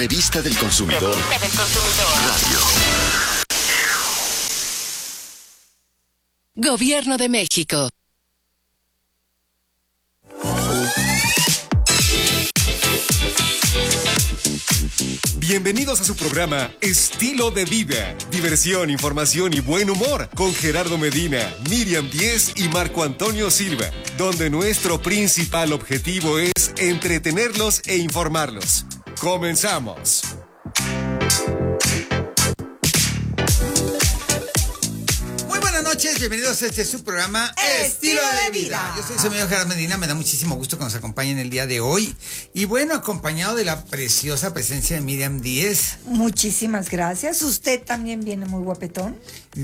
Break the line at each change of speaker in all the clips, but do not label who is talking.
revista del consumidor. Radio.
Gobierno de México.
Bienvenidos a su programa Estilo de Vida. Diversión, información y buen humor con Gerardo Medina, Miriam Díez y Marco Antonio Silva, donde nuestro principal objetivo es entretenerlos e informarlos. ¡Comenzamos!
Buenas noches, bienvenidos a este su programa Estilo de Vida. Yo soy su amigo Gerardo Medina, me da muchísimo gusto que nos acompañen el día de hoy. Y bueno, acompañado de la preciosa presencia de Miriam Díez.
Muchísimas gracias. Usted también viene muy guapetón.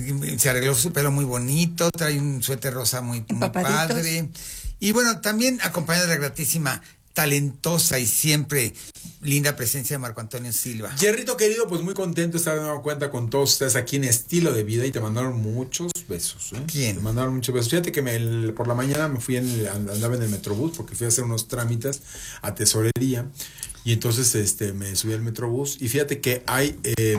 Se arregló su pelo muy bonito, trae un suéter rosa muy padre. Y bueno, también acompañado de la gratísima, talentosa y siempre linda presencia de Marco Antonio Silva.
Jerrito querido, pues muy contento de estar de nueva cuenta con todos ustedes aquí en Estilo de Vida y te mandaron muchos besos.
¿Quién?
Te mandaron muchos besos. Fíjate que por la mañana me fui andaba en el Metrobús porque fui a hacer unos trámites a tesorería y entonces me subí al Metrobús y fíjate que hay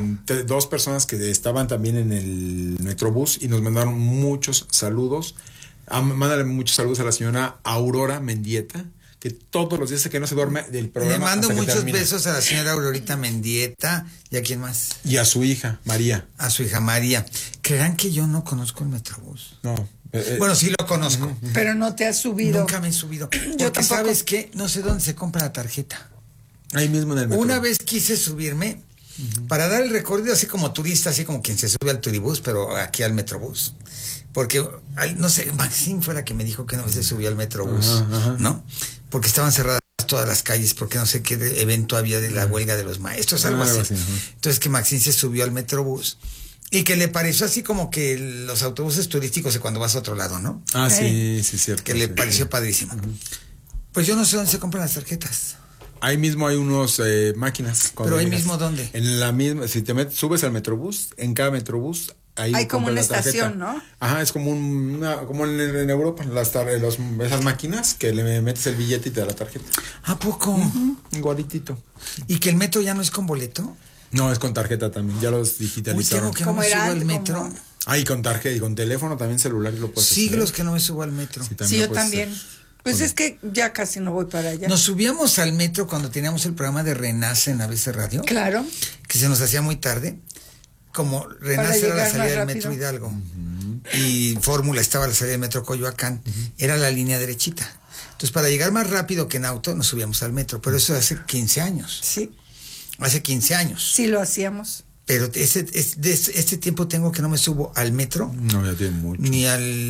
dos personas que estaban también en el Metrobús y nos mandaron muchos saludos. Mándale muchos saludos a la señora Aurora Mendieta, que todos los días que no se duerme del programa.
Le mando muchos besos a la señora Aurorita Mendieta y a quién más.
Y a su hija, María.
A su hija María. ¿Creerán que yo no conozco el Metrobús?
No.
Bueno, sí lo conozco.
Pero no te has subido.
Nunca me he subido.
Yo
Porque
tampoco.
¿sabes qué? No sé dónde se compra la tarjeta.
Ahí mismo en el Metrobús.
Una vez quise subirme para dar el recorrido así como turista, así como quien se sube al turibús, pero aquí al Metrobús. Porque, no sé, Maxine fue la que me dijo que no se subió al Metrobús, ¿no? Porque estaban cerradas todas las calles, porque no sé qué evento había de la huelga de los maestros, algo así. Entonces que Maxine se subió al Metrobús y que le pareció así como que los autobuses turísticos de cuando vas a otro lado, ¿no?
Ah, sí, cierto.
Que le pareció padrísimo. Pues yo no sé dónde se compran las tarjetas.
Ahí mismo hay unos máquinas.
¿Pero ahí mismo dónde?
En la misma, si subes al Metrobús, en cada Metrobús
hay como una estación, ¿no?
Ajá, es como como en Europa, esas máquinas que le metes el billete y te da la tarjeta.
¿A poco?
Igualitito.
¿Y que el metro ya no es con boleto?
No, es con tarjeta también, ya los digitalizaron.
Uy, tengo que no me subo al metro.
Y con tarjeta y con teléfono también celular lo puedes
Siglos
hacer.
Que no me subo al metro.
Sí, yo también. Pues es que ya casi no voy para allá.
Nos subíamos al metro cuando teníamos el programa de Renace en ABC Radio.
Claro.
Que se nos hacía muy tarde. Como Renace era la salida del Metro Hidalgo y Fórmula estaba a la salida del Metro Coyoacán, era la línea derechita. Entonces, para llegar más rápido que en auto, nos subíamos al metro. Pero eso hace 15 años.
Sí.
Hace 15 años.
Sí, lo hacíamos.
Pero de este tiempo tengo que no me subo al metro.
No, ya tiene mucho.
Ni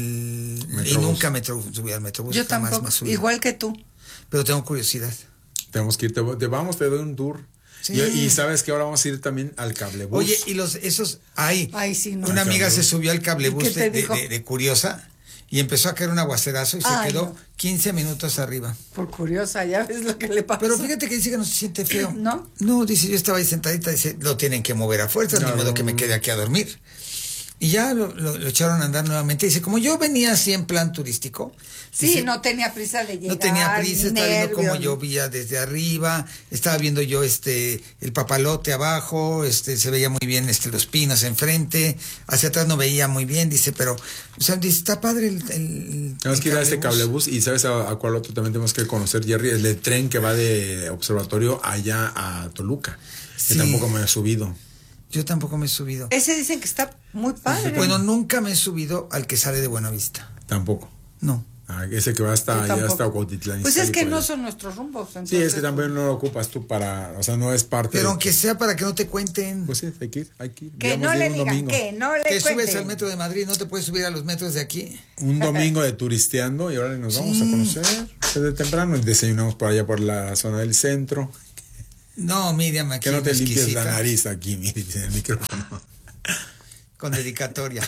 y nunca subí al Metrobús.
Yo tampoco, igual que tú.
Pero tengo curiosidad.
Tenemos que ir, te doy un tour. Sí. Y sabes que ahora vamos a ir también al cablebús.
Oye, y esos
Ay, sí, no.
Una amiga se subió al cablebús de curiosa y empezó a caer un aguacerazo y se quedó 15 minutos arriba.
Por curiosa, ya ves lo que le pasa.
Pero fíjate que dice que no se siente feo.
¿No?
No, dice, yo estaba ahí sentadita, dice, lo tienen que mover a fuerza, ni modo que me quede aquí a dormir. Y ya lo echaron a andar nuevamente. Dice, como yo venía así en plan turístico.
Sí,
dice,
no tenía prisa de llegar.
No tenía prisa, estaba viendo cómo llovía desde arriba, estaba viendo yo el papalote abajo, se veía muy bien los pinos enfrente, hacia atrás no veía muy bien, dice, pero, o sea, dice, está padre el
tenemos que ir a este cablebús y ¿sabes a cuál otro también tenemos que conocer, Jerry? El de tren que va de Observatorio allá a Toluca, que tampoco me he subido.
Yo tampoco me he subido.
Ese dicen que está muy padre.
Bueno, nunca me he subido al que sale de Buenavista.
Tampoco.
No.
Ese que va hasta allá hasta Cuautitlán.
Pues es que no son nuestros rumbos. Entonces,
sí, es que también no lo ocupas tú o sea, no es parte.
Pero aunque sea para que no te cuenten.
Pues sí, hay que ir.
Que no le digan,
domingo.
que no le cuenten.
Te subes al metro de Madrid, no te puedes subir a los metros de aquí.
Un domingo de turisteando y ahora nos vamos a conocer desde temprano y desayunamos por allá por la zona del centro.
No, Miriam, aquí
que no te limpies la nariz aquí, Miriam, en el micrófono.
Con dedicatoria.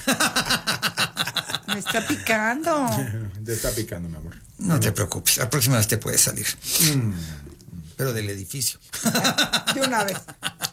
Me está picando.
Te está picando, mi amor.
No te preocupes, la próxima vez te puedes salir. Pero del edificio.
De una vez.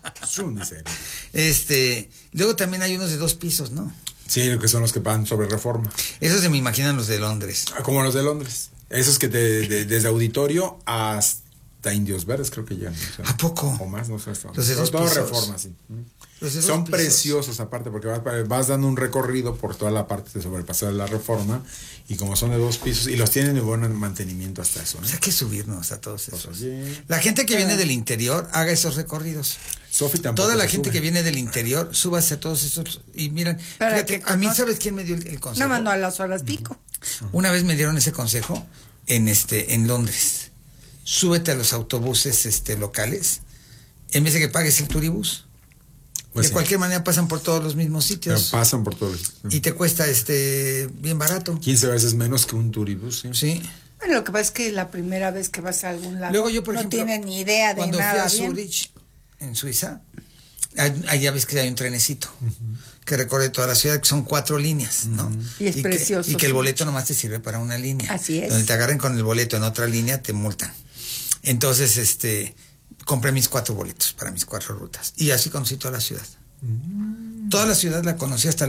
Luego también hay unos de 2 pisos, ¿no?
Sí, que son los que van sobre Reforma.
Esos se me imaginan los de Londres.
Como los de Londres. Esos que desde auditorio hasta hasta Indios Verdes creo que llegan. O sea,
¿A poco?
O más, no sé.
Entonces,
Todo, todo
pisos.
Reforma, sí.
Los de
Son
dos pisos.
preciosos aparte porque vas dando un recorrido por toda la parte de sobrepasar la Reforma y como son de 2 pisos y los tienen de buen mantenimiento hasta eso, ¿no?
O sea, hay que subirnos a todos esos.
oye.
La gente que viene del interior, haga esos recorridos.
Sofi tampoco
Toda la
se
gente
sube.
que viene del interior, súbase a todos esos. Y miren,
Para
fíjate,
que
a mí,
conozca.
¿sabes quién me dio el consejo?
Nada más no a las horas pico.
Una vez me dieron ese consejo en Londres. Súbete a los autobuses locales, en vez de que pagues el turibús.
Pues
De
sí,
cualquier manera pasan por todos los mismos
pero
sitios.
pasan por todos.
Y te cuesta bien barato.
15 veces menos que un turibús, sí.
Sí.
Bueno, lo que pasa es que la primera vez que vas a algún lado
Luego yo, por
no
ejemplo,
tienes ni idea de
cuando
nada.
fui a
bien.
Zurich, en Suiza, allá ves que hay un trenecito que recorre toda la ciudad, que son 4 líneas, ¿no?
Y es precioso,
Y que el
sí.
boleto nomás te sirve para una línea.
Así es.
Donde te agarren con el boleto en otra línea, te multan. Entonces, compré mis 4 boletos para mis 4 rutas. Y así conocí toda la ciudad. Toda la ciudad la conocí, hasta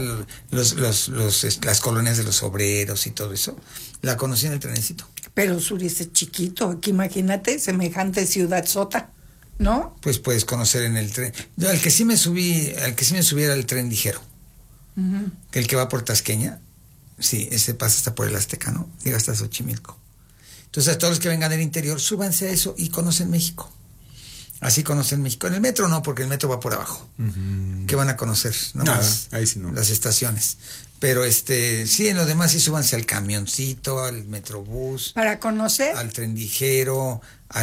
las colonias de los obreros y todo eso. La conocí en el trenecito.
Pero Zurich es chiquito, que imagínate, semejante ciudad sota, ¿no?
Pues puedes conocer en el tren. Yo, al que sí me subí era el tren ligero. Que el que va por Tasqueña, sí, ese pasa hasta por el Azteca, ¿no? Llega hasta Xochimilco. Entonces, a todos los que vengan del interior, súbanse a eso y conocen México. Así conocen México. En el metro no, porque el metro va por abajo. ¿Qué van a conocer?
Nada,
Nomás
ahí sí no.
las estaciones. Pero sí, en lo demás sí súbanse al camioncito, al metrobús,
Para conocer.
al tren ligero,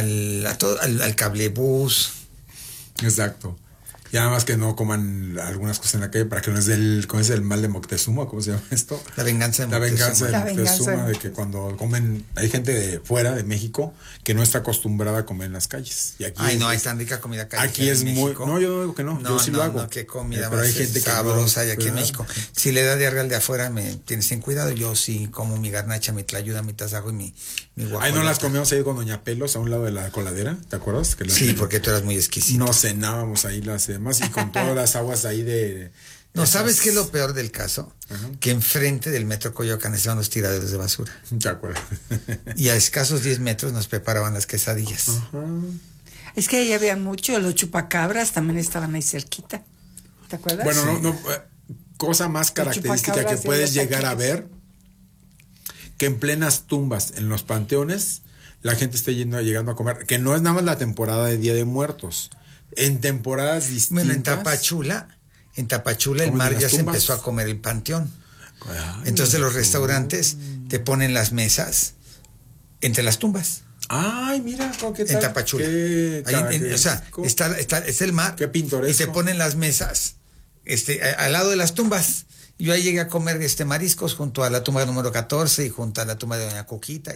al cablebús.
Exacto. Y nada más que no coman algunas cosas en la calle para que no es ¿cómo es el mal de Moctezuma? ¿Cómo se llama esto?
La venganza de
La venganza de
La venganza
Moctezuma,
de
de que cuando comen, hay gente de fuera de México que no está acostumbrada a comer en las calles. Y aquí
Ay, no, hay tan rica comida callejera
aquí es
en
muy,
México.
no, yo no digo que no, yo sí lo hago.
No, qué comida
pero
más
hay gente
sabrosa hay aquí en
¿verdad?
México. Si le da diarrea al de afuera, me tienes ten cuidado. Yo sí como mi garnacha, mi tlayuda, mi tasajo y mi guajolota.
Ay, no las comíamos ahí con Doña Pelos a un lado de la coladera, ¿te acuerdas? Que
Sí, porque tú eras muy exquisito.
no cenábamos ahí las demás y con todas las aguas ahí de
No,
esas-
¿sabes qué es lo peor del caso?
Ajá.
Que enfrente del metro Coyoacán estaban los tiraderos de basura.
¿Te acuerdas?
Y a escasos 10 metros nos preparaban las quesadillas.
Es que ahí había mucho, los chupacabras también estaban ahí cerquita. ¿Te acuerdas?
Bueno, cosa más característica que
chupacabras
puedes
de los
llegar a
taquitos.
ver, que en plenas tumbas, en los panteones, la gente esté llegando a comer, que no es nada más la temporada de Día de Muertos, en temporadas distintas.
Bueno, en Tapachula el
¿Cómo en
mar
las
ya se
tumbas?
empezó a comer el panteón.
Ay,
Entonces los restaurantes te ponen las mesas entre las tumbas.
Ay, mira, ¿qué tal?
En Tapachula.
Qué
O sea,
característico.
está el mar.
Qué pintoresco.
Y te ponen las mesas al lado de las tumbas. Yo ahí llegué a comer mariscos junto a la tumba número 14 y junto a la tumba de Doña Coquita.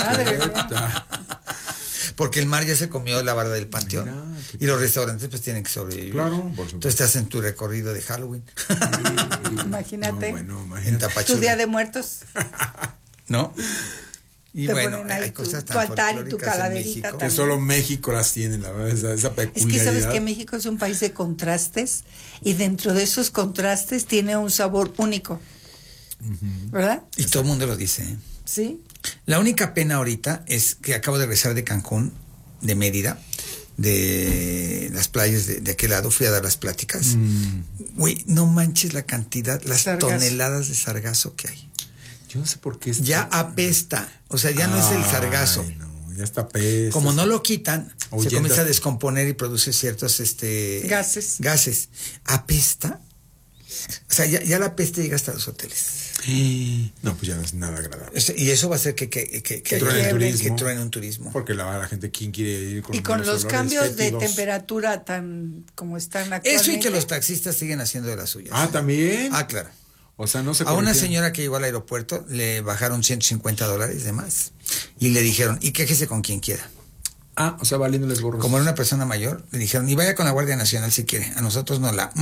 Porque el mar ya se comió la barda del panteón.
Mira, qué
Y los restaurantes pues tienen que sobrevivir.
Claro, por supuesto.
Entonces te hacen tu recorrido de Halloween.
Imagínate.
No, bueno,
En
imagínate.
Tapachula.
Tu Día de Muertos.
¿No? Y
Te
bueno,
ponen ahí
hay
tu-
cosas
tu
tan
altar y tu
folclóricas en
calaverita
México.
Que
también.
solo México las tiene, la verdad, esa
Es
peculiaridad.
que sabes que México es un país de contrastes y dentro de esos contrastes tiene un sabor único. ¿Verdad?
Y todo el mundo lo dice. ¿eh?
Sí.
La única pena ahorita es que acabo de regresar de Cancún, de Mérida, de las playas de aquel lado, fui a dar las pláticas. Güey, no manches la cantidad, las
Sargazo.
toneladas de sargazo que hay.
Yo no sé por qué.
Ya apesta, o sea, ya no es el sargazo.
Ay, no, ya está peste.
Como no lo quitan, se
Ahuyentas.
comienza a descomponer y produce ciertos gases. Apesta. O sea, ya la peste llega hasta los hoteles.
No, pues ya no es nada agradable.
Y eso va a hacer que
truene el turismo.
que truene un turismo.
Porque la gente, ¿quién quiere ir con
Y con
unos
los
olores
cambios de
fétidos?
temperatura tan como están actualmente.
Eso y que los taxistas siguen haciendo de las suyas.
Ah, ¿también?
Ah, claro.
O sea, no se
A una
corrigieron.
señora que llegó al aeropuerto le bajaron $150 de más. Y le dijeron, y quéjese con quien quiera.
Ah, o sea, valiéndoles gorros.
Como era una persona mayor, le dijeron, y vaya con la Guardia Nacional si quiere. A nosotros no la...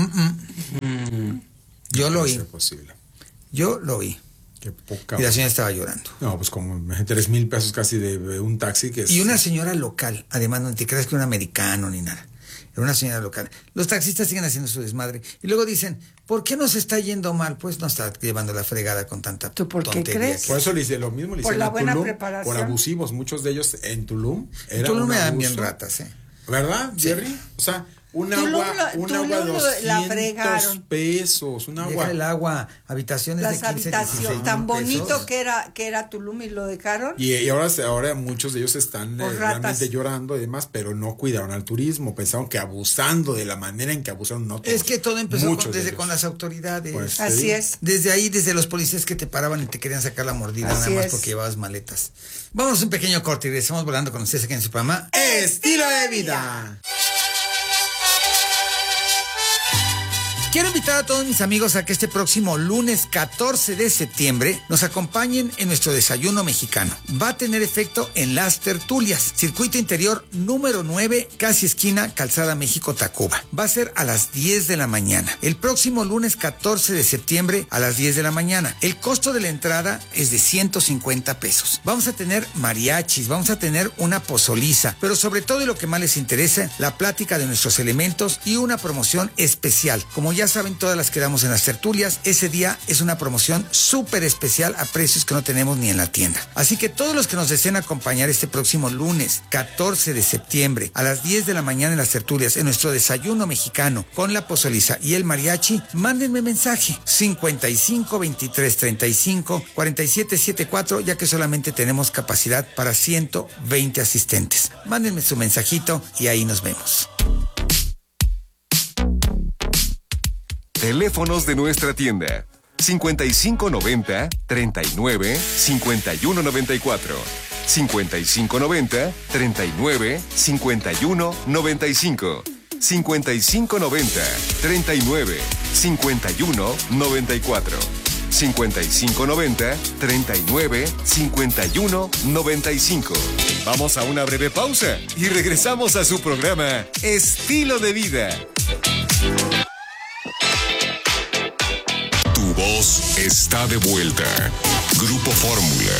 Yo lo
No
oí.
puede ser posible.
Yo lo oí.
Qué poca.
Y la señora estaba llorando.
No, pues como 3,000 pesos casi de un taxi que es...
Y una señora local, además no te creas que un americano ni nada. pero una señora local. Los taxistas siguen haciendo su desmadre. Y luego dicen, ¿por qué nos está yendo mal? Pues no está llevando la fregada con tanta
¿Tú por qué
tontería.
crees?
Por eso lo mismo le
Por
hicieron
la
a
buena
Tulum,
preparación.
por abusivos, muchos de ellos en Tulum.
En Tulum me dan bien ratas,
¿Verdad,
Sí.
Jerry? O sea, un
Tulum
agua,
Tulum
la
la fregaron.
pesos, un agua.
Deja el agua, habitaciones
Las
de 15,
habitaciones,
16
tan
mil
bonito
pesos.
que era Tulum y lo dejaron.
Y ahora muchos de ellos están
Por
realmente
ratas.
llorando y demás, pero no cuidaron al turismo, pensaron que abusando de la manera en que abusaron, no todos,
Es que todo empezó
muchos de
desde
ellos.
con las autoridades.
Pues, te
Así
digo.
es.
Desde ahí, desde los policías que te paraban y te querían sacar la mordida,
Así
nada más
es.
porque llevabas maletas. Vamos a un pequeño corte y regresamos volando con ustedes aquí en su programa.
Estilo de vida.
Quiero invitar a todos mis amigos a que este próximo lunes 14 de septiembre nos acompañen en nuestro desayuno mexicano. Va a tener efecto en Las Tertulias, circuito interior número 9, casi esquina Calzada México-Tacuba. Va a ser a las 10 de la mañana. El próximo lunes 14 de septiembre a las 10 de la mañana. El costo de la entrada es de 150 pesos. Vamos a tener mariachis, vamos a tener una pozoliza, pero sobre todo y lo que más les interesa, la plática de nuestros elementos y una promoción especial. Como ya saben, todas las que damos en Las Tertulias, ese día es una promoción súper especial a precios que no tenemos ni en la tienda. Así que todos los que nos deseen acompañar este próximo lunes 14 de septiembre a las 10 de la mañana en Las Tertulias, en nuestro desayuno mexicano con la pozoliza y el mariachi, mándenme mensaje 55 23 35 47 74, ya que solamente tenemos capacidad para 120 asistentes. Mándenme su mensajito y ahí nos vemos.
Teléfonos de nuestra tienda: 5590 39 51 94, 5590 39 51 95, 5590 39 51 94, 5590 39 51 95. Vamos a una breve pausa y regresamos a su programa Estilo de Vida.
Tu voz está de vuelta. Grupo Fórmula.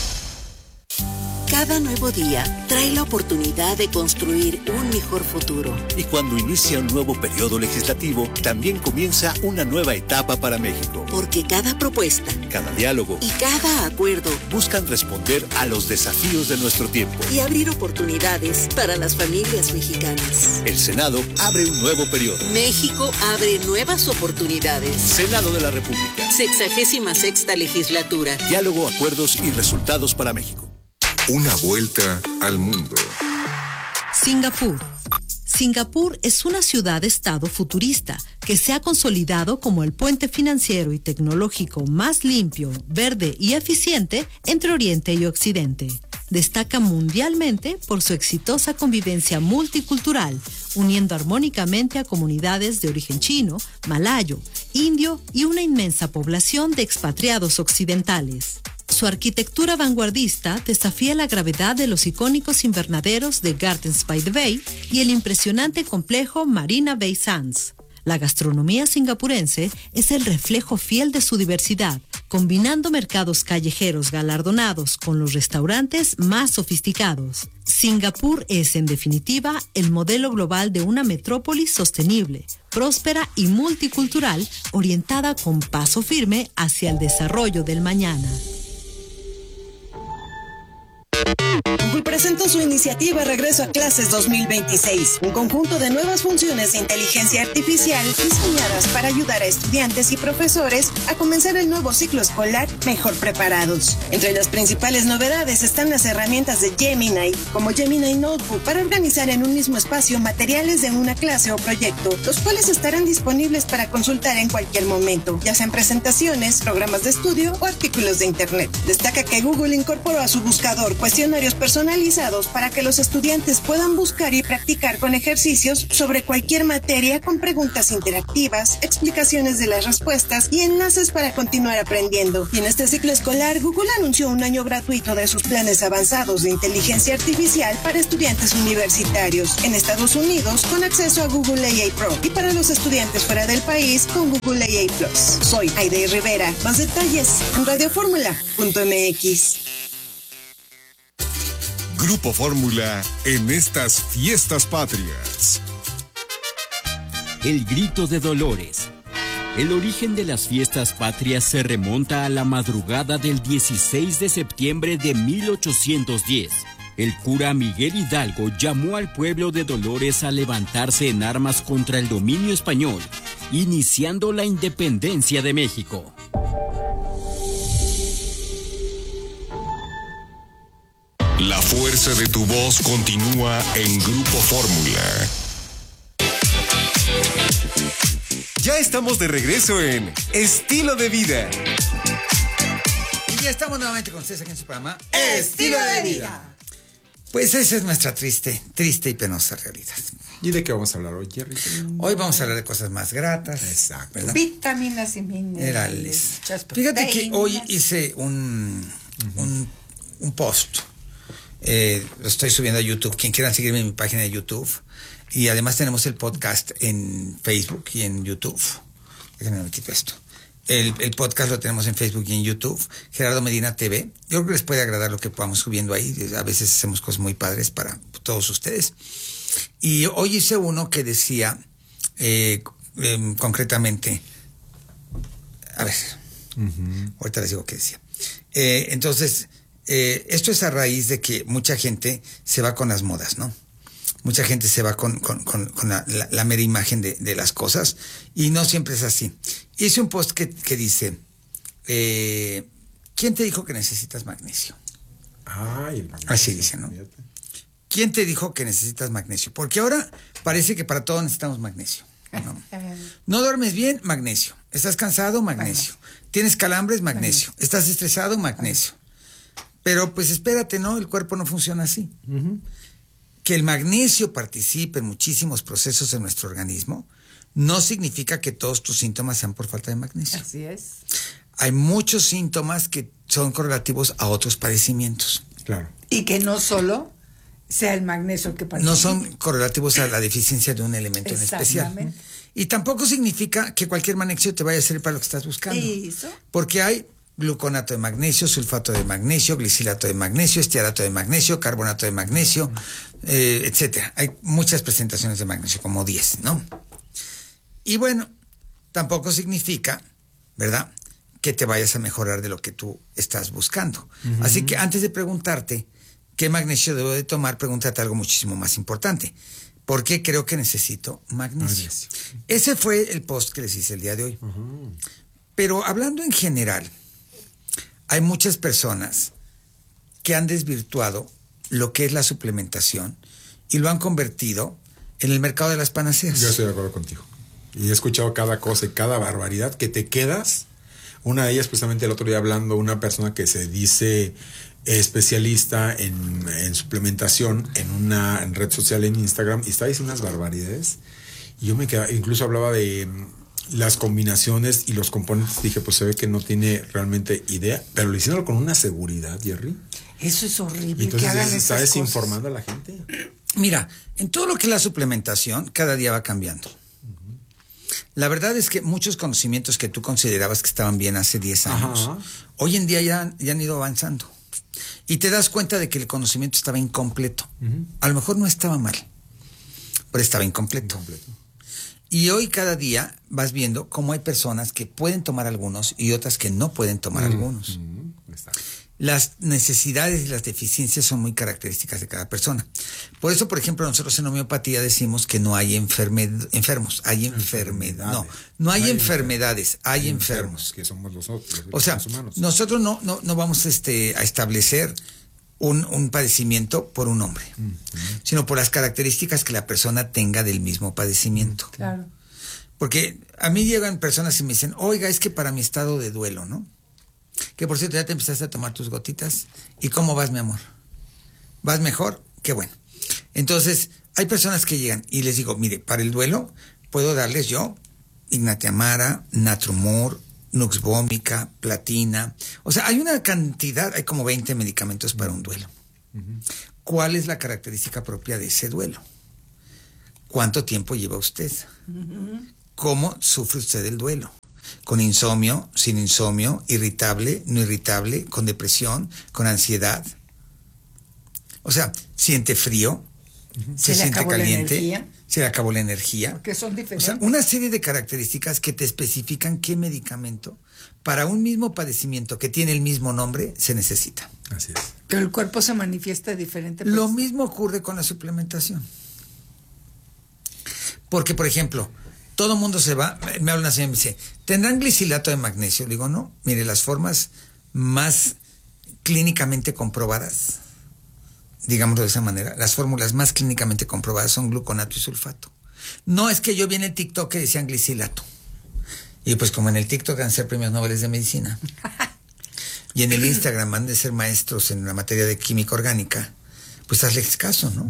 Cada nuevo día trae la oportunidad de construir un mejor futuro.
Y cuando inicia un nuevo periodo legislativo, también comienza una nueva etapa para México.
Porque cada propuesta
Cada diálogo
y cada acuerdo
buscan responder a los desafíos de nuestro tiempo.
y abrir oportunidades para las familias mexicanas.
El Senado abre un nuevo periodo.
México abre nuevas oportunidades.
Senado de la República.
66ª legislatura.
Diálogo, acuerdos y resultados para México.
Una vuelta al mundo.
Singapur. Singapur es una ciudad-estado futurista que se ha consolidado como el puente financiero y tecnológico más limpio, verde y eficiente entre Oriente y Occidente. Destaca mundialmente por su exitosa convivencia multicultural, uniendo armónicamente a comunidades de origen chino, malayo, indio y una inmensa población de expatriados occidentales. Su arquitectura vanguardista desafía la gravedad de los icónicos invernaderos de Gardens by the Bay y el impresionante complejo Marina Bay Sands. La gastronomía singapurense es el reflejo fiel de su diversidad, combinando mercados callejeros galardonados con los restaurantes más sofisticados. Singapur es, en definitiva, el modelo global de una metrópolis sostenible, próspera y multicultural, orientada con paso firme hacia el desarrollo del mañana.
Google presentó su iniciativa Regreso a Clases 2026, un conjunto de nuevas funciones de inteligencia artificial diseñadas para ayudar a estudiantes y profesores a comenzar el nuevo ciclo escolar mejor preparados. Entre las principales novedades están las herramientas de Gemini, como Gemini Notebook, para organizar en un mismo espacio materiales de una clase o proyecto, los cuales estarán disponibles para consultar en cualquier momento, ya sean presentaciones, programas de estudio o artículos de Internet. Destaca que Google incorporó a su buscador cuestionarios personalizados para que los estudiantes puedan buscar y practicar con ejercicios sobre cualquier materia con preguntas interactivas, explicaciones de las respuestas y enlaces para continuar aprendiendo. Y en este ciclo escolar, Google anunció un año gratuito de sus planes avanzados de inteligencia artificial para estudiantes universitarios en Estados Unidos con acceso a Google AI Pro y para los estudiantes fuera del país con Google AI Plus. Soy Aide Rivera. Más detalles en radioformula.mx.
Grupo Fórmula en estas fiestas patrias.
el grito de Dolores. El origen de las fiestas patrias se remonta a la madrugada del 16 de septiembre de 1810. El cura Miguel Hidalgo llamó al pueblo de Dolores a levantarse en armas contra el dominio español, iniciando la independencia de México.
La fuerza de tu voz continúa en Grupo Fórmula.
Ya estamos de regreso en Estilo de Vida.
Y ya estamos nuevamente con ustedes aquí en su programa Estilo de Vida. Pues esa es nuestra triste y penosa realidad.
¿Y de qué vamos a hablar hoy, Jerry?
Hoy vamos a hablar de cosas más gratas.
Exacto.
¿Verdad?
Vitaminas y minerales.
Fíjate que hoy hice un post. Lo estoy subiendo a YouTube. Quien quiera seguirme en mi página de YouTube. Y además tenemos el podcast en Facebook y en YouTube. Déjenme me quito esto. El podcast lo tenemos en Facebook y en YouTube. Gerardo Medina TV. Yo creo que les puede agradar lo que podamos subiendo ahí. A veces hacemos cosas muy padres para todos ustedes. Y hoy hice uno que decía concretamente. A ver. Ahorita les digo qué decía. Entonces, esto es a raíz de que mucha gente se va con las modas, ¿no? Mucha gente se va con la mera imagen de las cosas y no siempre es así. Hice un post que dice, ¿quién te dijo que necesitas magnesio?
Ay, el magnesio.
Así dice, ¿no? ¿Quién te dijo que necesitas magnesio? Porque ahora parece que para todo necesitamos magnesio. ¿No duermes bien? Magnesio. ¿Estás cansado? Magnesio. ¿Tienes calambres? Magnesio. ¿Estás estresado? Magnesio. Pero pues espérate, ¿no? El cuerpo no funciona así. Que el magnesio participe en muchísimos procesos de nuestro organismo no significa que todos tus síntomas sean por falta de magnesio.
Así es.
Hay muchos síntomas que son correlativos a otros padecimientos.
Claro.
Y que no solo sea el magnesio que participa.
No son correlativos a la deficiencia de un elemento en especial. Y tampoco significa que cualquier magnesio te vaya a servir para lo que estás buscando.
¿Eso?
Porque hay gluconato de magnesio, sulfato de magnesio, glicilato de magnesio, estearato de magnesio, carbonato de magnesio, etcétera. Hay muchas presentaciones de magnesio, como 10, ¿no? Y bueno, tampoco significa, ¿verdad?, que te vayas a mejorar de lo que tú estás buscando. Así que antes de preguntarte qué magnesio debo de tomar, pregúntate algo muchísimo más importante. ¿Por qué creo que necesito magnesio? Ese fue el post que les hice el día de hoy. Pero hablando en general, hay muchas personas que han desvirtuado lo que es la suplementación y lo han convertido en el mercado de las panaceas.
Yo estoy de acuerdo contigo. Y he escuchado cada cosa y cada barbaridad que te quedas. Una de ellas, precisamente el otro día hablando, una persona que se dice especialista en suplementación en red social, en Instagram, y estaba diciendo unas barbaridades. Y yo me quedaba, incluso hablaba de las combinaciones y los componentes. Dije, pues se ve que no tiene realmente idea, pero lo hicieron con una seguridad, Jerry.
Eso es horrible.
Entonces,
que hagan
¿se está
esas
desinformando
cosas
a la gente?
Mira, en todo lo que es la suplementación, cada día va cambiando. La verdad es que muchos conocimientos que tú considerabas que estaban bien hace 10 años, hoy en día ya han ido avanzando. Y te das cuenta de que el conocimiento estaba incompleto. A lo mejor no estaba mal, pero estaba incompleto. Y hoy cada día vas viendo cómo hay personas que pueden tomar algunos y otras que no pueden tomar algunos. Las necesidades y las deficiencias son muy características de cada persona. Por eso, por ejemplo, nosotros en homeopatía decimos que no hay enfermos, hay enfermedad. No hay enfermedades, hay enfermos.
Que somos nosotros.
O sea,
humanos.
Nosotros no vamos a establecer un padecimiento por un hombre, sino por las características que la persona tenga del mismo padecimiento.
Claro.
Porque a mí llegan personas y me dicen, oiga, es que para mi estado de duelo, ¿no? Que por cierto, ya te empezaste a tomar tus gotitas. ¿Y cómo vas, mi amor? ¿Vas mejor? Qué bueno. Entonces, hay personas que llegan y les digo, mire, para el duelo puedo darles yo Ignatiamara, Natrumor, Nux Vomica, Platina. O sea, hay una cantidad, hay como 20 medicamentos para un duelo. ¿Cuál es la característica propia de ese duelo? ¿Cuánto tiempo lleva usted? ¿Cómo sufre usted el duelo? ¿Con insomnio, sin insomnio, irritable, no irritable, con depresión, con ansiedad? O sea, ¿siente frío se siente caliente, se le acabó la energía.
Porque son diferentes.
O sea, una serie de características que te especifican qué medicamento para un mismo padecimiento que tiene el mismo nombre se necesita.
Así es.
Pero el cuerpo se manifiesta diferente.
Lo mismo ocurre con la suplementación. Porque, por ejemplo, todo mundo se va, me habla una señora y me dice, ¿tendrán glicilato de magnesio? Le digo, no, mire, las formas más clínicamente comprobadas, digámoslo de esa manera, las fórmulas más clínicamente comprobadas son gluconato y sulfato. No es que yo vi en el TikTok que decían glicilato. Y pues como en el TikTok han de ser premios Nobel de medicina. Y en el Instagram han de ser maestros en la materia de química orgánica, pues hazles caso, ¿no?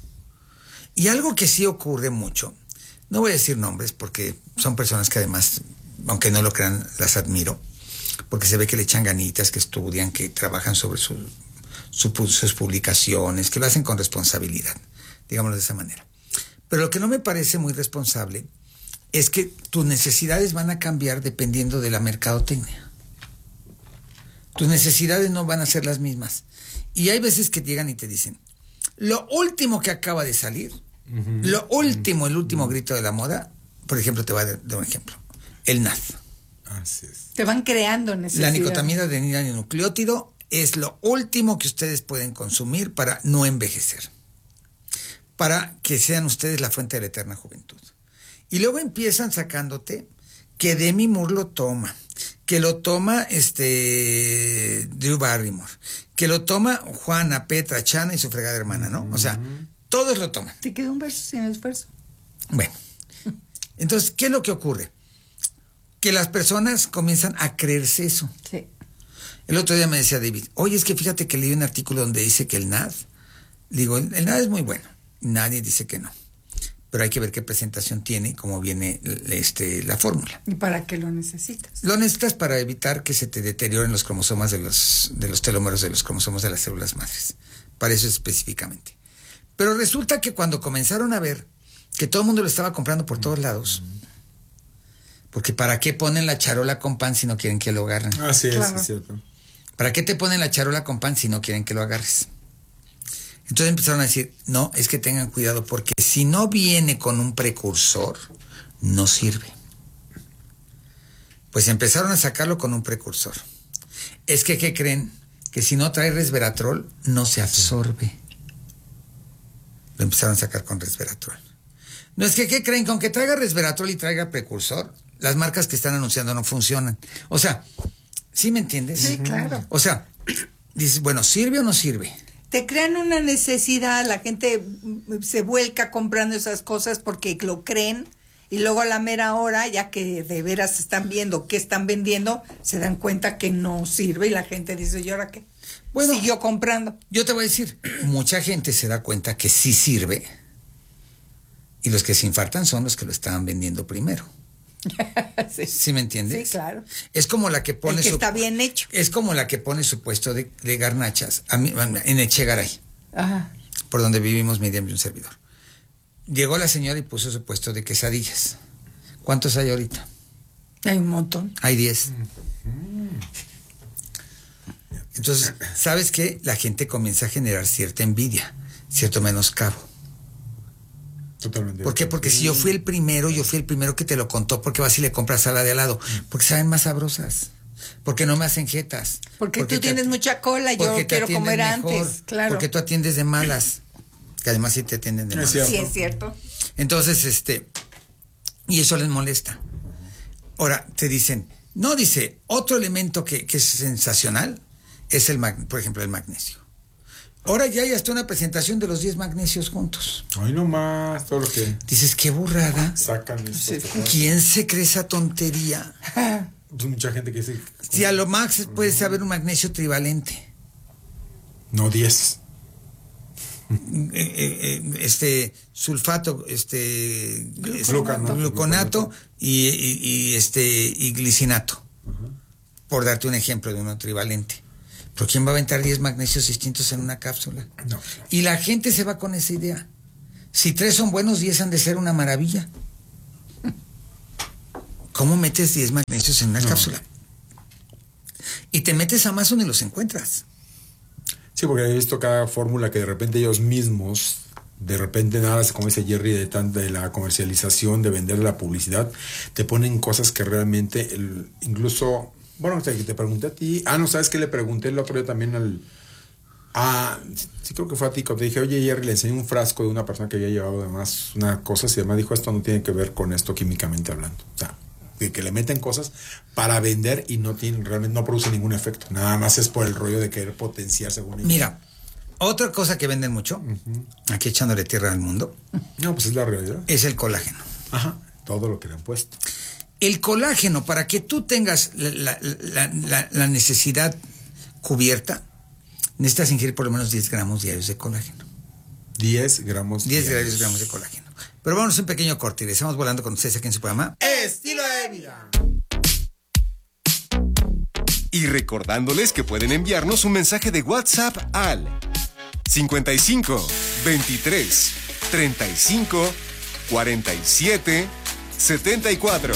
Y algo que sí ocurre mucho, no voy a decir nombres porque son personas que además, aunque no lo crean, las admiro, porque se ve que le echan ganitas, que estudian, que trabajan sobre sus publicaciones, que lo hacen con responsabilidad, digámoslo de esa manera. Pero lo que no me parece muy responsable es que tus necesidades van a cambiar dependiendo de la mercadotecnia. Tus necesidades no van a ser las mismas. Y hay veces que llegan y te dicen, lo último que acaba de salir, el último grito de la moda, por ejemplo, te voy a dar un ejemplo, el NAD.
Así es.
Te van creando necesidades.
La nicotamida adenosín-nucleótido es lo último que ustedes pueden consumir para no envejecer, para que sean ustedes la fuente de la eterna juventud. Y luego empiezan sacándote que Demi Moore lo toma, que lo toma Drew Barrymore, que lo toma Juana, Petra, Chana y su fregada hermana, ¿no? O sea, todos lo toman.
Te queda un verso sin esfuerzo.
Bueno, entonces, ¿qué es lo que ocurre? Que las personas comienzan a creerse eso.
Sí.
El otro día me decía David, oye, es que fíjate que leí un artículo donde dice que el NAD, digo, el NAD es muy bueno, nadie dice que no, pero hay que ver qué presentación tiene y cómo viene la fórmula.
¿Y para qué lo necesitas?
Lo necesitas para evitar que se te deterioren los cromosomas de los telómeros de los cromosomas de las células madres, para eso específicamente. Pero resulta que cuando comenzaron a ver que todo el mundo lo estaba comprando por todos lados, porque ¿para qué ponen la charola con pan si no quieren que lo agarren?
Así es, claro. Es cierto.
¿Para qué te ponen la charola con pan si no quieren que lo agarres? Entonces empezaron a decir, no, es que tengan cuidado, porque si no viene con un precursor, no sirve. Pues empezaron a sacarlo con un precursor. Es que, ¿qué creen? Que si no trae resveratrol, no se absorbe. Lo empezaron a sacar con resveratrol. No es que, ¿qué creen? Con que traiga resveratrol y traiga precursor, las marcas que están anunciando no funcionan. O sea, ¿sí me entiendes?
Sí, claro.
O sea, dices, bueno, ¿sirve o no sirve?
Te crean una necesidad, la gente se vuelca comprando esas cosas porque lo creen y luego a la mera hora, ya que de veras están viendo qué están vendiendo, se dan cuenta que no sirve y la gente dice, ¿y ahora qué? Bueno, siguió comprando.
Yo te voy a decir, mucha gente se da cuenta que sí sirve y los que se infartan son los que lo estaban vendiendo primero.
Sí.
¿Sí me entiendes?
Sí, claro.
Es como la que pone...
está bien hecho.
Es como la que pone su puesto de garnachas en Echegaray.
Ajá.
Por donde vivimos Miriam y un servidor. Llegó la señora y puso su puesto de quesadillas. ¿Cuántos hay ahorita?
Hay un montón.
Hay 10. Entonces, ¿sabes qué? La gente comienza a generar cierta envidia, cierto menoscabo.
Totalmente.
¿Por qué? Porque si yo fui el primero que te lo contó, ¿por qué vas y le compras a la de al lado? Porque saben más sabrosas. Porque no me hacen jetas.
Porque tú tienes mucha cola, yo quiero comer mejor, antes. Claro.
Porque tú atiendes de malas. Que además sí te atienden de malas.
Sí, es cierto.
Entonces, y eso les molesta. Ahora, te dicen, no, dice, otro elemento que es sensacional es por ejemplo, el magnesio. Ahora ya hay hasta una presentación de los 10 magnesios juntos.
Ay, no más, todo lo que...
Dices, qué burrada.
Sacan esto.
¿Quién se cree esa tontería?
Pues mucha gente que dice...
Si a lo más puede saber un magnesio trivalente.
No, 10.
Sulfato, gluconato y glicinato. Por darte un ejemplo de uno trivalente. ¿Pero quién va a aventar 10 magnesios distintos en una cápsula?
No.
Y la gente se va con esa idea. Si 3 son buenos, 10 han de ser una maravilla. ¿Cómo metes 10 magnesios en una cápsula? Y te metes a Amazon y los encuentras.
Sí, porque he visto cada fórmula que de repente ellos mismos de repente nada, como dice Jerry, de la comercialización, de vender la publicidad, te ponen cosas que realmente, incluso, bueno, te pregunté a ti, no, ¿sabes qué le pregunté el otro día también sí creo que fue a ti, cuando te dije, oye Jerry, le enseñé un frasco de una persona que había llevado además unas cosas y además dijo, esto no tiene que ver con esto químicamente hablando, o sea, que le meten cosas para vender y realmente no produce ningún efecto, nada más es por el rollo de querer potenciar según ellos.
Mira, otra cosa que venden mucho, aquí echándole tierra al mundo,
no, pues es la realidad,
es el colágeno.
Ajá, todo lo que le han puesto.
El colágeno, para que tú tengas la necesidad cubierta, necesitas ingerir por lo menos 10 gramos diarios de colágeno.
10 gramos
diarios de colágeno. Pero vamos a un pequeño corte y regresamos volando con ustedes aquí en su programa
Estilo de Vida.
Y recordándoles que pueden enviarnos un mensaje de WhatsApp al 55 23 35 47 74.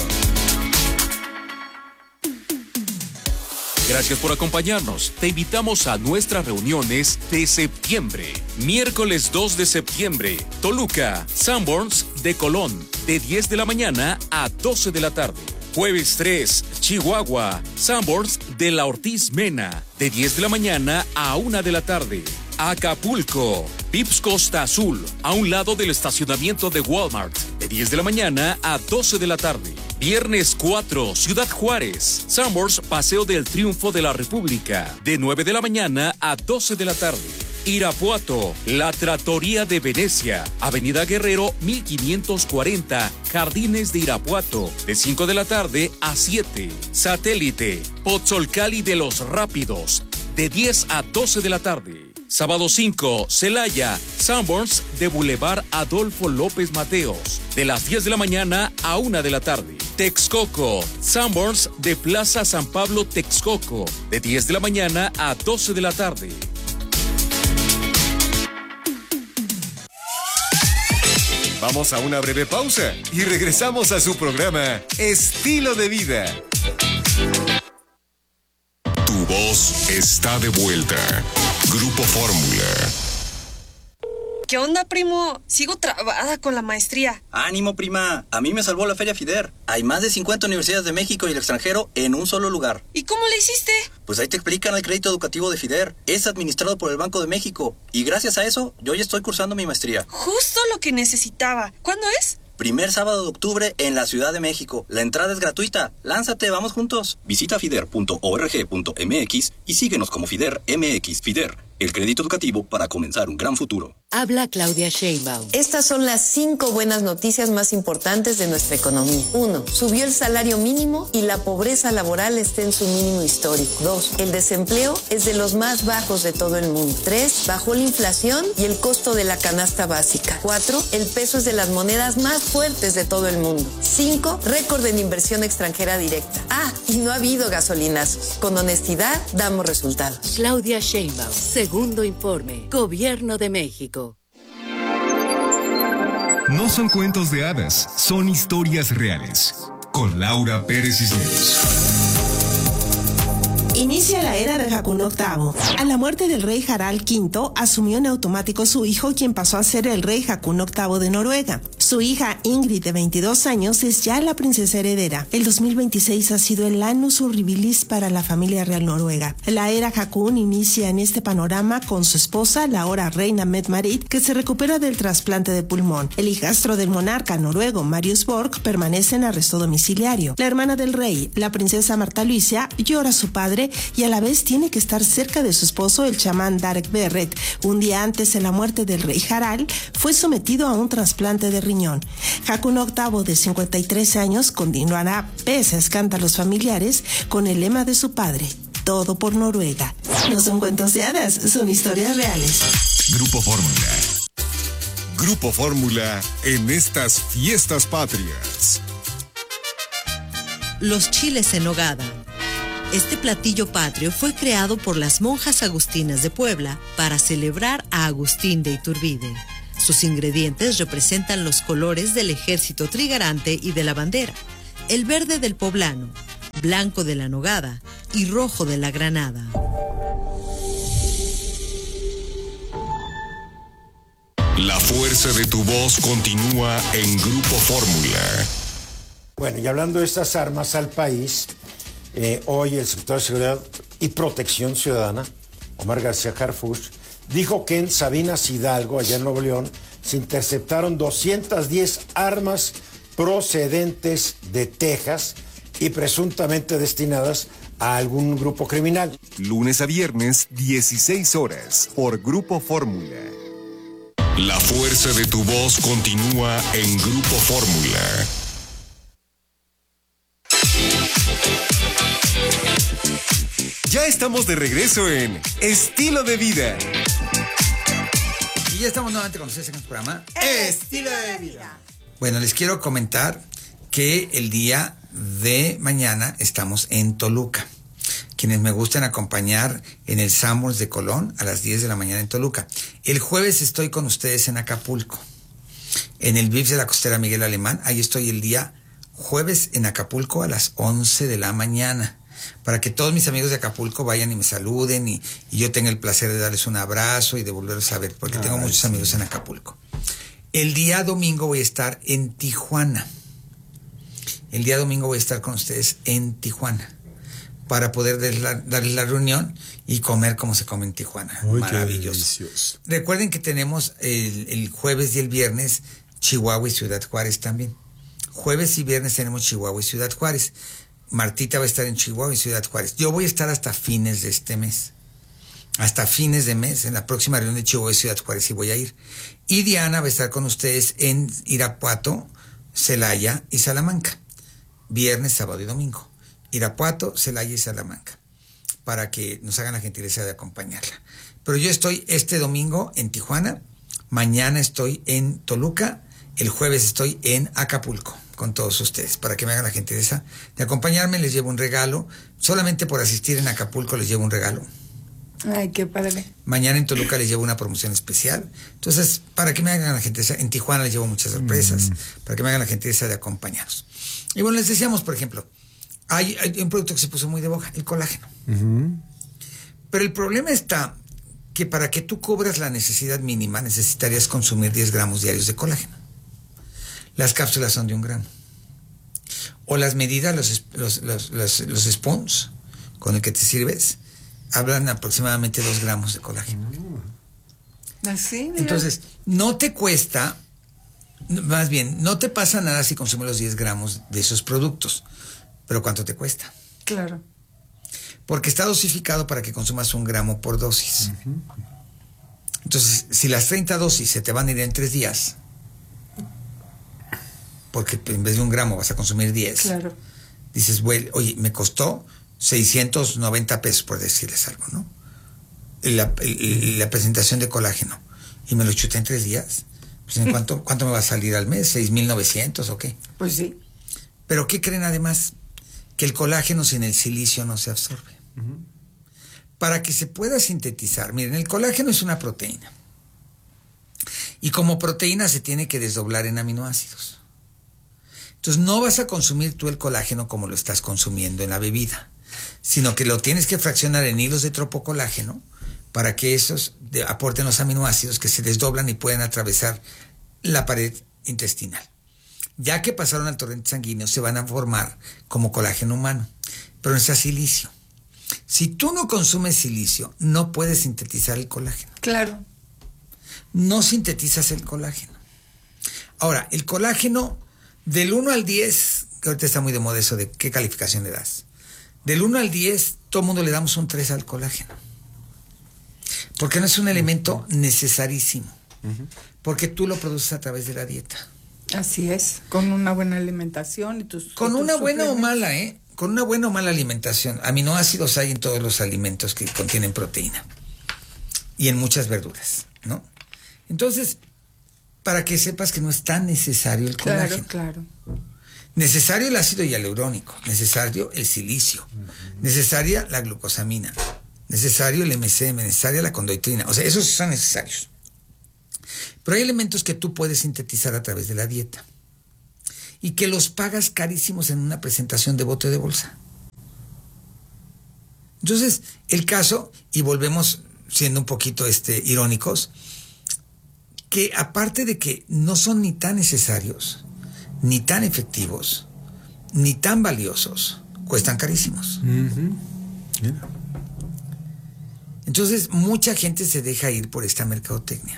Gracias por acompañarnos. Te invitamos a nuestras reuniones de septiembre. Miércoles 2 de septiembre, Toluca, Sanborns de Colón, de 10 de la mañana a 12 de la tarde. Jueves 3, Chihuahua, Sanborns de la Ortiz Mena, de 10 de la mañana a 1 de la tarde. Acapulco, Vips Costa Azul, a un lado del estacionamiento de Walmart, de 10 de la mañana a 12 de la tarde. Viernes 4, Ciudad Juárez, Sanborns Paseo del Triunfo de la República, de 9 de la mañana a 12 de la tarde. Irapuato, La Trattoria de Venecia, Avenida Guerrero 1540, Jardines de Irapuato, de 5 de la tarde a 7. Satélite, Pozzolcali de los Rápidos, de 10 a 12 de la tarde. Sábado 5, Celaya, Sanborns de Boulevard Adolfo López Mateos, de las 10 de la mañana a 1 de la tarde. Texcoco, Sanborns de Plaza San Pablo Texcoco, de 10 de la mañana a 12 de la tarde.
Vamos a una breve pausa y regresamos a su programa Estilo de Vida.
Tu voz está de vuelta. Grupo Fórmula.
¿Qué onda, primo? Sigo trabada con la maestría.
Ánimo, prima. A mí me salvó la Feria FIDER. Hay más de 50 universidades de México y el extranjero en un solo lugar.
¿Y cómo le hiciste?
Pues ahí te explican el crédito educativo de FIDER. Es administrado por el Banco de México. Y gracias a eso, yo ya estoy cursando mi maestría.
Justo lo que necesitaba. ¿Cuándo es?
Primer sábado de octubre en la Ciudad de México. La entrada es gratuita. Lánzate, vamos juntos. Visita fider.org.mx y síguenos como FIDER MX. FIDER, el crédito educativo para comenzar un gran futuro.
Habla Claudia Sheinbaum.
Estas son las 5 buenas noticias más importantes de nuestra economía. 1. Subió el salario mínimo y la pobreza laboral está en su mínimo histórico. 2. El desempleo es de los más bajos de todo el mundo. 3. Bajó la inflación y el costo de la canasta básica. 4. El peso es de las monedas más fuertes de todo el mundo. 5. Récord en inversión extranjera directa. Y no ha habido gasolinazos. Con honestidad damos resultados.
Claudia Sheinbaum. Segundo informe. Gobierno de México.
No son cuentos de hadas, son historias reales. Con Laura Pérez Cisneros.
Inicia la era de Haakon VIII. A la muerte del rey Harald V, asumió en automático su hijo, quien pasó a ser el rey Haakon VIII de Noruega. Su hija Ingrid, de 22 años, es ya la princesa heredera. El 2026 ha sido el annus horribilis para la familia real noruega. La era Haakon inicia en este panorama con su esposa, la ahora reina Mette-Marit, que se recupera del trasplante de pulmón. El hijastro del monarca noruego, Marius Borg, permanece en arresto domiciliario. La hermana del rey, la princesa Marta Luisa, llora a su padre y a la vez tiene que estar cerca de su esposo, el chamán Darek Berret. Un día antes de la muerte del rey Harald, fue sometido a un trasplante de riñón. Haakon VIII, de 53 años, continuará, pese a escándalos familiares, con el lema de su padre: todo por Noruega. No son cuentos de hadas, son historias reales.
Grupo Fórmula.
Grupo Fórmula en estas fiestas patrias.
Los chiles en nogada. Este platillo patrio fue creado por las monjas agustinas de Puebla para celebrar a Agustín de Iturbide. Sus ingredientes representan los colores del ejército trigarante y de la bandera: el verde del poblano, blanco de la nogada y rojo de la granada.
La fuerza de tu voz continúa en Grupo Fórmula.
Bueno, y hablando de estas armas al país, hoy el secretario de Seguridad y Protección Ciudadana, Omar García Harfuch, dijo que en Sabinas Hidalgo, allá en Nuevo León, se interceptaron 210 armas procedentes de Texas y presuntamente destinadas a algún grupo criminal.
Lunes a viernes, 16 horas, por Grupo Fórmula.
La fuerza de tu voz continúa en Grupo Fórmula.
Ya estamos de regreso en Estilo de Vida.
Y ya estamos nuevamente con ustedes en el programa Estilo de Vida. Bueno, les quiero comentar que el día de mañana estamos en Toluca. Quienes me gusten acompañar en el Sanborns de Colón a las 10 de la mañana en Toluca. El jueves estoy con ustedes en Acapulco, en el Vips de la Costera Miguel Alemán. Ahí estoy el día jueves en Acapulco a las 11 de la mañana. Para que todos mis amigos de Acapulco vayan y me saluden y yo tenga el placer de darles un abrazo y de volverlos a ver, porque tengo muchos amigos en Acapulco. El día domingo voy a estar en Tijuana. El día domingo voy a estar con ustedes en Tijuana para poder darles la reunión y comer como se come en Tijuana.
Uy,
maravilloso. Recuerden que tenemos el jueves y el viernes Chihuahua y Ciudad Juárez también. Jueves y viernes tenemos Chihuahua y Ciudad Juárez. Martita va a estar en Chihuahua y Ciudad Juárez. Yo voy a estar hasta fines de este mes. Hasta fines de mes, en la próxima reunión de Chihuahua y Ciudad Juárez, y voy a ir. Y Diana va a estar con ustedes en Irapuato, Celaya y Salamanca. Viernes, sábado y domingo. Irapuato, Celaya y Salamanca. Para que nos hagan la gentileza de acompañarla. Pero yo estoy este domingo en Tijuana. Mañana estoy en Toluca. El jueves estoy en Acapulco con todos ustedes, para que me hagan la gentileza de acompañarme. Les llevo un regalo, solamente por asistir en Acapulco les llevo un regalo.
Ay, qué padre.
Mañana en Toluca les llevo una promoción especial. Entonces, para que me hagan la gentileza, en Tijuana les llevo muchas sorpresas, para que me hagan la gentileza de acompañarnos. Y bueno, les decíamos, por ejemplo, hay un producto que se puso muy de boga, el colágeno. Pero el problema está que para que tú cubras la necesidad mínima, necesitarías consumir 10 gramos diarios de colágeno. Las cápsulas son de 1 gramo. O las medidas, los spoons con el que te sirves, hablan aproximadamente 2 gramos de colágeno.
Así, mira.
Entonces, no te cuesta, más bien, no te pasa nada si consumes los 10 gramos de esos productos. Pero ¿cuánto te cuesta?
Claro.
Porque está dosificado para que consumas 1 gramo por dosis. Entonces, si las 30 dosis se te van a ir en 3 días, porque en vez de 1 gramo vas a consumir 10.
Claro.
Dices, bueno, oye, me costó 690 pesos, por decirles algo, ¿no? La presentación de colágeno. Y me lo chuté en 3 días. Pues, ¿en cuánto me va a salir al mes? ¿6,900 o qué?
Pues sí.
Pero ¿qué creen además? Que el colágeno sin el silicio no se absorbe. Para que se pueda sintetizar, miren, el colágeno es una proteína. Y como proteína se tiene que desdoblar en aminoácidos. Entonces no vas a consumir tú el colágeno como lo estás consumiendo en la bebida, sino que lo tienes que fraccionar en hilos de tropocolágeno para que esos aporten los aminoácidos que se desdoblan y pueden atravesar la pared intestinal. Ya que pasaron al torrente sanguíneo, se van a formar como colágeno humano, pero necesitas silicio. Si tú no consumes silicio, no puedes sintetizar el colágeno.
Claro.
No sintetizas el colágeno. Ahora, el colágeno, del 1 al 10, que ahorita está muy de moda eso de qué calificación le das. Del 1 al 10, todo el mundo le damos un 3 al colágeno. Porque no es un elemento necesarísimo. Porque tú lo produces a través de la dieta.
Así es, con una buena alimentación y tus...
Con una buena o mala, con una buena o mala alimentación. Aminoácidos hay en todos los alimentos que contienen proteína. Y en muchas verduras, ¿no? Entonces, para que sepas que no es tan necesario el colágeno.
Claro.
Necesario el ácido hialurónico, necesario el silicio, necesaria la glucosamina, necesario el MCM, necesaria la condoitrina. O sea, esos son necesarios. Pero hay elementos que tú puedes sintetizar a través de la dieta y que los pagas carísimos en una presentación de bote de bolsa. Entonces, el caso, y volvemos siendo un poquito irónicos, que aparte de que no son ni tan necesarios, ni tan efectivos, ni tan valiosos, cuestan carísimos.
Mira.
Entonces, mucha gente se deja ir por esta mercadotecnia.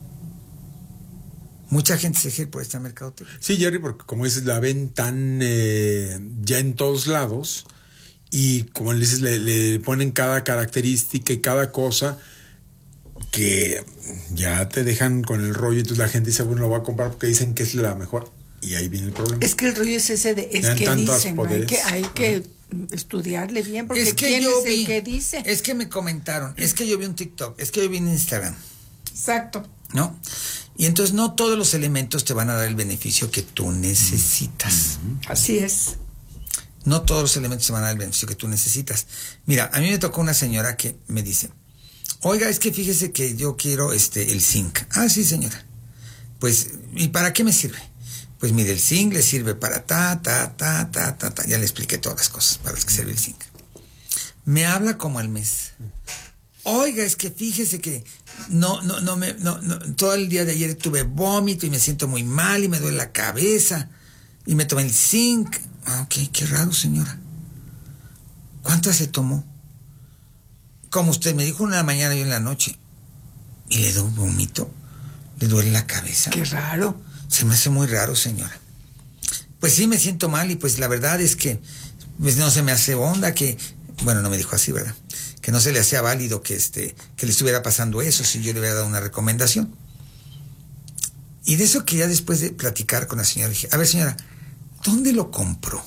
Mucha gente se deja ir por esta mercadotecnia.
Sí, Jerry, porque como dices, la ven tan ya en todos lados y como le dices, le ponen cada característica y cada cosa que ya te dejan con el rollo. Entonces la gente dice, bueno, lo voy a comprar porque dicen que es la mejor. Y ahí viene el problema.
Es que el rollo es ese de, es que dicen, hay que estudiarle bien, porque
es que
¿quién
yo
es el que dice?
Es que me comentaron, es que yo vi un TikTok, es que yo vi en Instagram.
Exacto.
¿No? Y entonces no todos los elementos te van a dar el beneficio que tú necesitas.
Así es.
No todos los elementos te van a dar el beneficio que tú necesitas. Mira, a mí me tocó una señora que me dice, oiga, es que fíjese que yo quiero el zinc. Ah, sí, señora. Pues, ¿y para qué me sirve? Pues mire, el zinc le sirve para ya le expliqué todas las cosas para las que sirve el zinc. Me habla como al mes. Oiga, es que fíjese que no, todo el día de ayer tuve vómito y me siento muy mal y me duele la cabeza y me tomé el zinc. Ah, ok, qué raro, señora. ¿Cuántas se tomó? Como usted me dijo, una en la mañana y una en la noche. ¿Y le doy vómito? ¿Le duele la cabeza?
Qué raro.
Se me hace muy raro, señora. Pues sí, me siento mal y pues la verdad es que pues no se me hace onda que... Bueno, no me dijo así, ¿verdad? Que no se le hacía válido que le estuviera pasando eso si yo le hubiera dado una recomendación. Y de eso que ya después de platicar con la señora dije, a ver, señora, ¿dónde lo compró?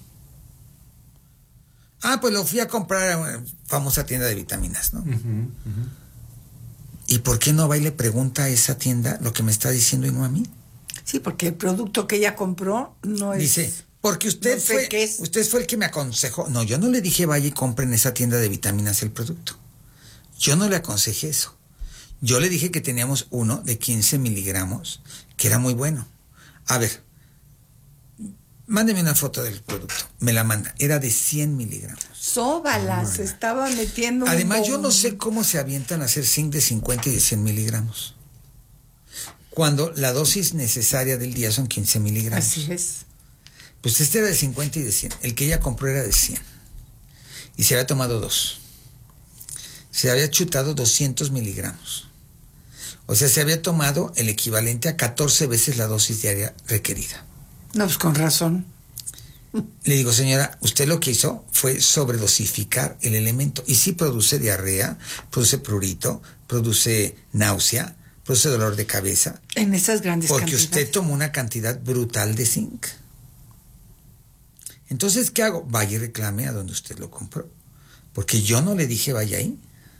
Ah, pues lo fui a comprar a una famosa tienda de vitaminas, ¿no? ¿Y por qué no va y le pregunta a esa tienda lo que me está diciendo y no a mí?
Sí, porque el producto que ella compró no es...
Dice, porque usted fue el que me aconsejó. No, yo no le dije vaya y compre en esa tienda de vitaminas el producto. Yo no le aconsejé eso. Yo le dije que teníamos uno de 15 miligramos, que era muy bueno. A ver, mándeme una foto del producto. Me la manda. Era de 100 miligramos.
Sóbala, se estaba metiendo...
Además, yo no sé cómo se avientan a hacer zinc de 50 y de 100 miligramos. Cuando la dosis necesaria del día son 15 miligramos.
Así es.
Pues este era de 50 y de 100. El que ella compró era de 100. Y se había tomado 2. Se había chutado 200 miligramos. O sea, se había tomado el equivalente a 14 veces la dosis diaria requerida.
No, pues con razón.
Le digo, señora, usted lo que hizo fue sobredosificar el elemento. Y sí produce diarrea, produce prurito, produce náusea, produce dolor de cabeza.
En esas grandes
cantidades. Porque usted tomó una cantidad brutal de zinc. Entonces, ¿qué hago? Vaya y reclame a donde usted lo compró. Porque yo no le dije vaya ahí.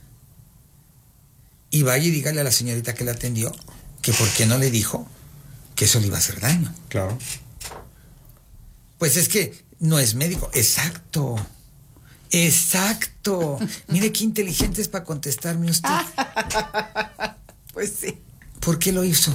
Y vaya y dígale a la señorita que la atendió que por qué no le dijo que eso le iba a hacer daño.
Claro.
Pues es que no es médico. Exacto. Exacto. Mire qué inteligente es para contestarme usted.
Pues sí.
¿Por qué lo hizo?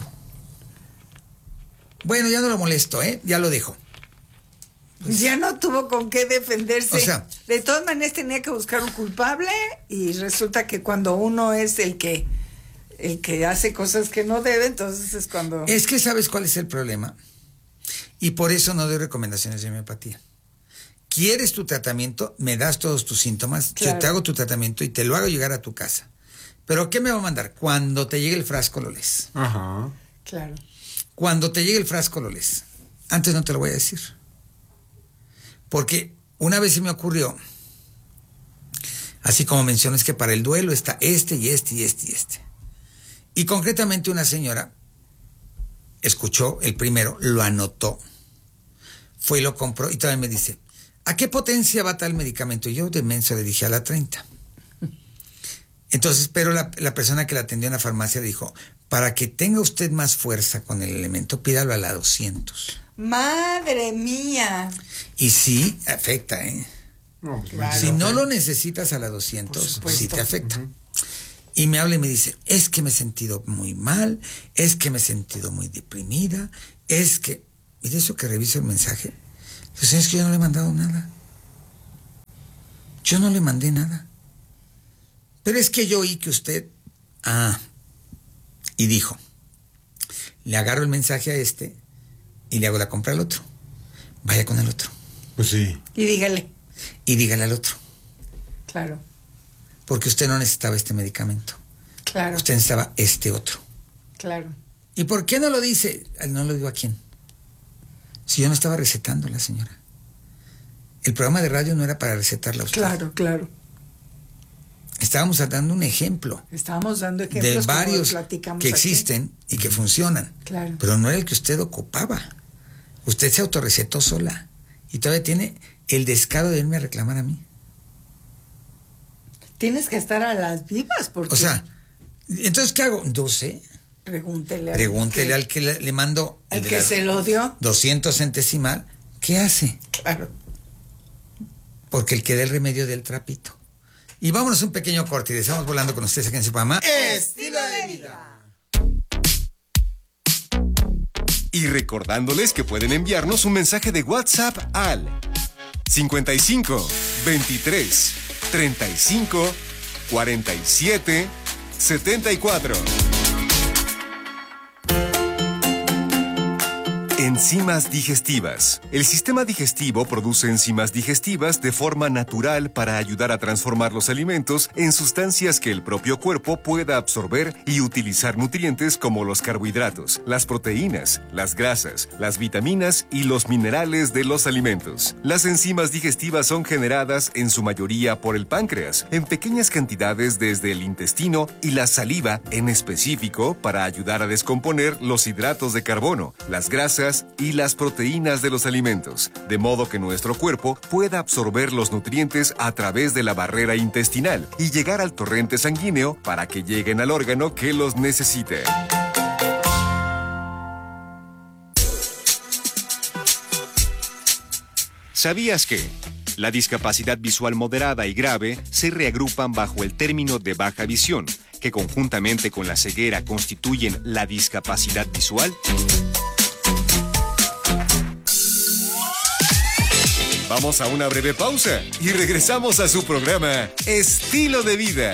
Bueno, ya no lo molesto, ya lo dejo.
Pues ya no tuvo con qué defenderse.
O sea,
de todas maneras tenía que buscar un culpable y resulta que cuando uno es el que hace cosas que no debe, entonces es cuando...
Es que ¿sabes cuál es el problema? Y por eso no doy recomendaciones de homeopatía. ¿Quieres tu tratamiento? Me das todos tus síntomas, claro. Yo te hago tu tratamiento y te lo hago llegar a tu casa. ¿Pero qué me va a mandar? Cuando te llegue el frasco lo lees.
Ajá.
Claro.
Cuando te llegue el frasco lo lees. Antes no te lo voy a decir. Porque una vez se me ocurrió, así como mencionas que para el duelo está este y este y este y este. Y concretamente una señora escuchó el primero, lo anotó, fue y lo compró y todavía me dice, ¿a qué potencia va tal medicamento? Y yo de menso le dije a la 30. Entonces, pero la persona que la atendió en la farmacia dijo, para que tenga usted más fuerza con el elemento, pídalo a la 200.
¡Madre mía!
Y sí, afecta,
No,
claro.
Si no lo necesitas a la 200, sí te afecta. Y me habla y me dice, es que me he sentido muy mal, es que me he sentido muy deprimida, es que... Y de eso que reviso el mensaje, dice, es que yo no le he mandado nada. Yo no le mandé nada. Pero es que yo oí que usted... y dijo, le agarro el mensaje a este y le hago la compra al otro. Vaya con el otro.
Pues sí.
Y dígale.
Y dígale al otro.
Claro.
Porque usted no necesitaba este medicamento.
Claro.
Usted necesitaba este otro.
Claro.
¿Y por qué no lo dice? No lo digo a quién. Si yo no estaba recetando a la señora. El programa de radio no era para recetarla a usted.
Claro, claro.
Estábamos dando un ejemplo.
Estábamos dando ejemplos
de varios que existen y que funcionan.
Claro.
Pero no era el que usted ocupaba. Usted se autorrecetó sola. Y todavía tiene el descaro de irme a reclamar a mí.
Tienes que estar a las vivas, porque...
O sea, entonces, ¿qué hago? No sé.
Pregúntele
al que le mando...
El que se lo dio.
200 centesimal. ¿Qué hace?
Claro.
Porque el que da el remedio del trapito. Y vámonos a un pequeño corte y estamos volando con ustedes aquí en su programa
Estilo de Vida. Y recordándoles que pueden enviarnos un mensaje de WhatsApp al 55 23 35 47 74. Enzimas digestivas. El sistema digestivo produce enzimas digestivas de forma natural para ayudar a transformar los alimentos en sustancias que el propio cuerpo pueda absorber y utilizar nutrientes como los carbohidratos, las proteínas, las grasas, las vitaminas y los minerales de los alimentos. Las enzimas digestivas son generadas en su mayoría por el páncreas, en pequeñas cantidades desde el intestino y la saliva en específico para ayudar a descomponer los hidratos de carbono, las grasas y las proteínas de los alimentos, de modo que nuestro cuerpo pueda absorber los nutrientes a través de la barrera intestinal y llegar al torrente sanguíneo para que lleguen al órgano que los necesite.
¿Sabías que la discapacidad visual moderada y grave se reagrupan bajo el término de baja visión, que conjuntamente con la ceguera constituyen la discapacidad visual?
Vamos a una breve pausa y regresamos a su programa Estilo de Vida.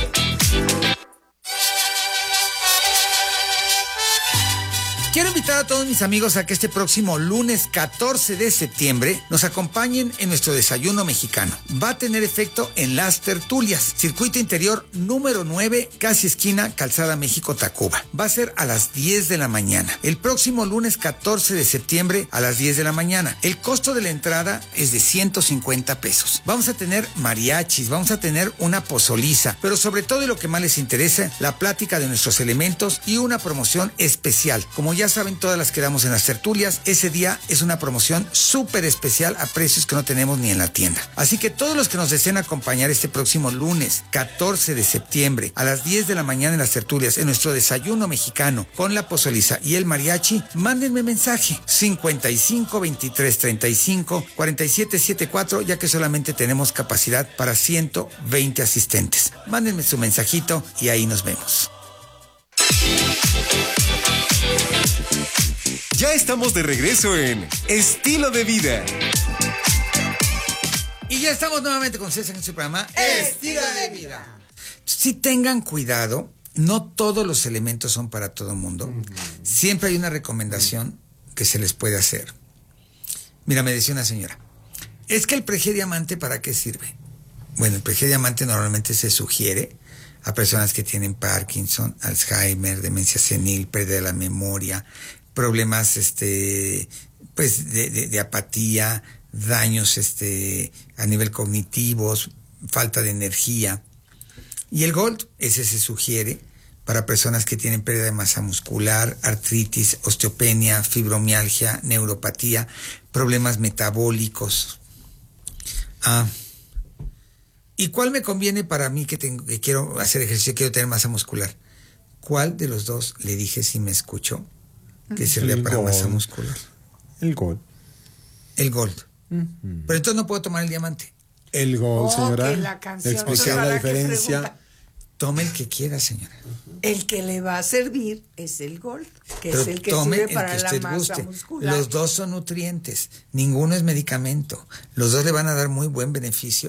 Quiero invitar a todos mis amigos a que este próximo lunes 14 de septiembre nos acompañen en nuestro desayuno mexicano. Va a tener efecto en Las Tertulias, circuito interior número 9, casi esquina Calzada México-Tacuba. Va a ser a las 10 de la mañana. El próximo lunes 14 de septiembre a las 10 de la mañana. El costo de la entrada es de 150 pesos. Vamos a tener mariachis, vamos a tener una pozoliza, pero sobre todo y lo que más les interesa, la plática de nuestros elementos y una promoción especial. Como ya saben, todas las que damos en Las Tertulias, ese día es una promoción súper especial a precios que no tenemos ni en la tienda. Así que todos los que nos deseen acompañar este próximo lunes 14 de septiembre a las 10 de la mañana en Las Tertulias, en nuestro desayuno mexicano con la pozoliza y el mariachi, mándenme mensaje 55 23 35 47 74, ya que solamente tenemos capacidad para 120 asistentes. Mándenme su mensajito y ahí nos vemos.
Ya estamos de regreso en Estilo de Vida.
Y ya estamos nuevamente con César en su programa Estilo de Vida. Si tengan cuidado, no todos los elementos son para todo el mundo. Siempre hay una recomendación que se les puede hacer. Mira, me decía una señora, es que el Prege Diamante, ¿para qué sirve? Bueno, el Prege Diamante normalmente se sugiere a personas que tienen Parkinson, Alzheimer, demencia senil, pérdida de la memoria, problemas pues de apatía, daños a nivel cognitivo, falta de energía. Y el Gold, ese se sugiere para personas que tienen pérdida de masa muscular, artritis, osteopenia, fibromialgia, neuropatía, problemas metabólicos. ¿Y cuál me conviene para mí que quiero hacer ejercicio, quiero tener masa muscular? ¿Cuál de los dos le dije si me escuchó que servía para masa muscular?
El Gold.
El Gold. Pero entonces no puedo tomar el Diamante.
El Gold, señora.
Que la canción,
explicar la diferencia.
Tome el que quiera, señora.
El que le va a servir es el Gold, que
pero
es el que
tome
sirve
el
para
que
la
usted
masa
guste.
muscular.
Los dos son nutrientes, ninguno es medicamento. Los dos le van a dar muy buen beneficio